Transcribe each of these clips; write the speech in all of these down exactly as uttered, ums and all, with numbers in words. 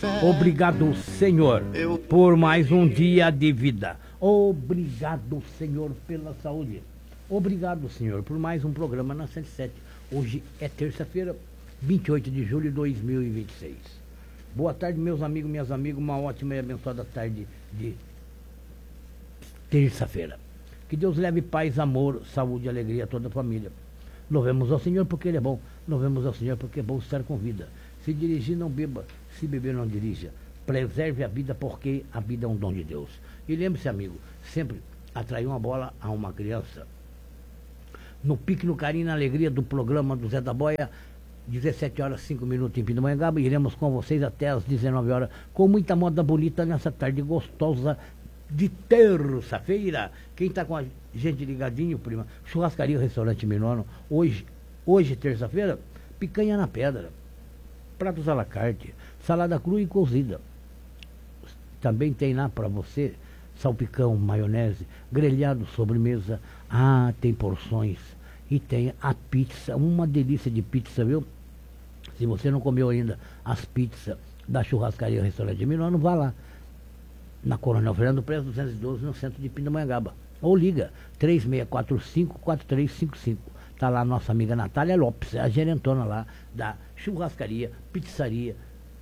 Obrigado, Senhor, por mais um dia de vida. Obrigado, Senhor, pela saúde. Obrigado, Senhor, por mais um programa na cento e sete. Hoje é terça-feira, vinte e oito de julho de dois mil e vinte e seis. Boa tarde, meus amigos, minhas amigas. Uma ótima e abençoada tarde de terça-feira. Que Deus leve paz, amor, saúde e alegria a toda a família. Louvemos ao Senhor porque Ele é bom. Louvemos ao Senhor porque é bom estar com vida. Se dirigir, não beba. Se beber, não dirija. Preserve a vida porque a vida é um dom de Deus. E lembre-se, amigo, sempre atrair uma bola a uma criança. No pique, no carinho, na alegria do programa do Zé da Boia, dezessete horas, cinco minutos em Pindamonhangaba. Iremos com vocês até às dezenove horas, com muita moda bonita nessa tarde gostosa de terça-feira. Quem está com a gente ligadinho, prima? Churrascaria, restaurante Minuano. Hoje, hoje terça-feira, picanha na pedra, pratos à la carte, salada crua e cozida. Também tem lá para você salpicão, maionese, grelhado, sobremesa. Ah, tem porções. E tem a pizza, uma delícia de pizza, viu? Se você não comeu ainda as pizzas da Churrascaria Restaurante Minuano, vá lá na Coronel Fernando Prestes duzentos e doze, no centro de Pindamonhangaba. Ou liga três seis quatro cinco, quatro três cinco cinco. Está lá a nossa amiga Natália Lopes, a gerentona lá da Churrascaria, Pizzaria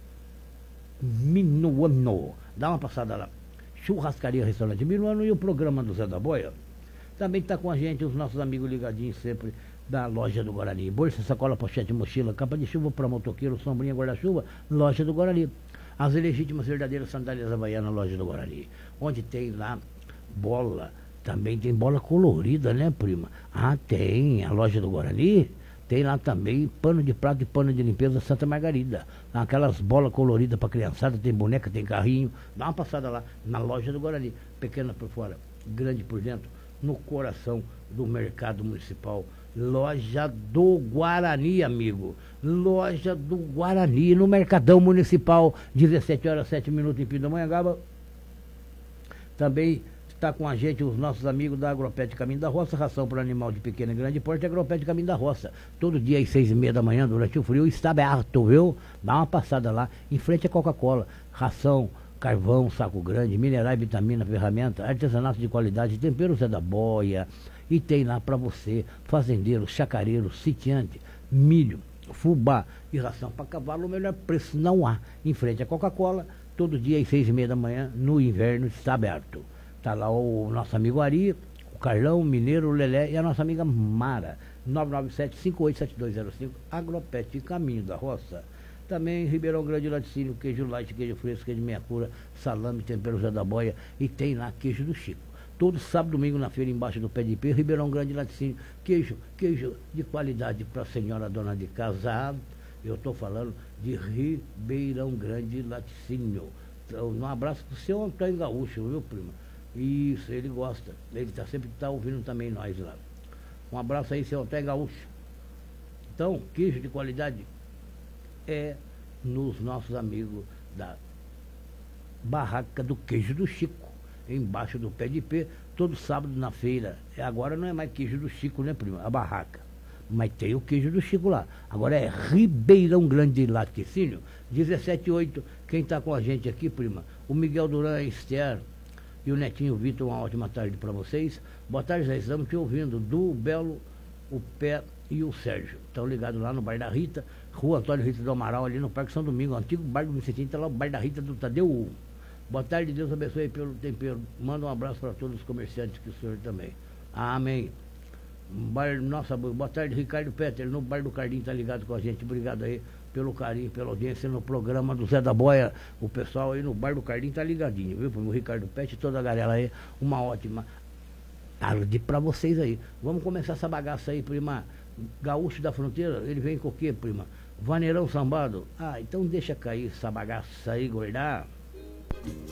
Minuano. Dá uma passada lá. Churrascaria Restaurante Minuano e o programa do Zé da Boia. Também está com a gente os nossos amigos ligadinhos sempre da Loja do Guarani. Bolsa, sacola, pochete, mochila, capa de chuva para motoqueiro, sombrinha, guarda-chuva, Loja do Guarani. As legítimas verdadeiras sandálias havaianas, Loja do Guarani. Onde tem lá bola, também tem bola colorida, né, prima? Ah, tem, a Loja do Guarani. Tem lá também pano de prato e pano de limpeza Santa Margarida. Aquelas bolas coloridas para criançada, tem boneca, tem carrinho. Dá uma passada lá na Loja do Guarani. Pequena por fora, grande por dentro, no coração do mercado municipal. Loja do Guarani, amigo. Loja do Guarani, no Mercadão Municipal, dezessete horas, sete minutos em Pindamonhangaba. Também está com a gente os nossos amigos da Agropet Caminho da Roça, ração para animal de pequeno e grande porte, Agropet Caminho da Roça. Todo dia às seis e meia da manhã, durante o frio, está aberto, viu? Dá uma passada lá, em frente à Coca-Cola. Ração, carvão, saco grande, minerais, vitamina, ferramenta, artesanato de qualidade, temperos é da boia. E tem lá para você, fazendeiro, chacareiro, sitiante, milho, fubá e ração para cavalo, o melhor preço não há. Em frente à Coca-Cola, todo dia às seis e meia da manhã, no inverno está aberto. Está lá o nosso amigo Ari, o Carlão, o Mineiro, o Lelé e a nossa amiga Mara. nove nove sete, cinco oito sete dois zero cinco, Agropet Caminho da Roça. Também Ribeirão Grande, laticínio, queijo light, queijo fresco, queijo meia cura, salame, tempero Zé da Boia. E tem lá queijo do Chico. Todo sábado, domingo na feira, embaixo do pé de pé, Ribeirão Grande, laticínio, queijo, queijo de qualidade para a senhora dona de casa. Eu estou falando de Ribeirão Grande, laticínio. Então, um abraço para o seu Antônio Gaúcho, viu, prima? Isso, ele gosta. Ele tá, sempre está ouvindo também nós lá. Um abraço aí, seu Antônio Gaúcho. Então, queijo de qualidade é nos nossos amigos da Barraca do Queijo do Chico, embaixo do pé de pé, todo sábado na feira. Agora não é mais queijo do Chico, né, prima? A barraca. Mas tem o queijo do Chico lá. Agora é Ribeirão Grande Laticínio, dezessete e oito. Quem está com a gente aqui, prima? O Miguel Duran, a Esther e o Netinho Vitor. Uma ótima tarde para vocês. Boa tarde, já estamos te ouvindo. Do Belo, o Pé e o Sérgio. Estão ligados lá no Bar da Rita, Rua Antônio Rita do Amaral, ali no Parque São Domingo, antigo Bar do Vicentinho. Está lá o Bar da Rita do Tadeu. Boa tarde, Deus abençoe pelo tempero. Manda um abraço para todos os comerciantes que o senhor também. Amém. Bar, nossa, boa tarde, Ricardo Petter, no Bar do Cardim, está ligado com a gente. Obrigado aí pelo carinho, pela audiência no programa do Zé da Boia. O pessoal aí no Bar do Cardim está ligadinho, viu? O Ricardo Petter e toda a galera aí. Uma ótima tarde para vocês aí. Vamos começar essa bagaça aí, prima. Gaúcho da Fronteira, ele vem com o quê, prima? Vaneirão sambado. Ah, então deixa cair essa bagaça aí, gordar.